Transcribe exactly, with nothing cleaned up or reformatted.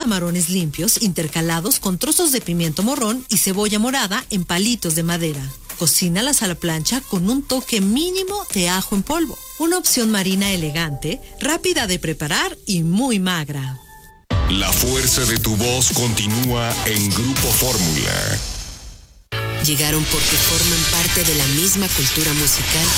camarones limpios intercalados con trozos de pimiento morrón y cebolla morada en palitos de madera. Cocínalas a la plancha con un toque mínimo de ajo en polvo. Una opción marina elegante, rápida de preparar y muy magra. La fuerza de tu voz continúa en Grupo Fórmula. Llegaron porque forman parte de la misma cultura musical